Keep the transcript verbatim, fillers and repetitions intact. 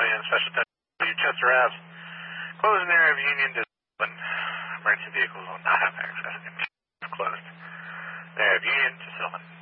Plane Special Attention, Chester Ave. Closed in the area of Union to Sylvan. Emergency vehicles will not have access. Closed. The area of Union to Sylvan.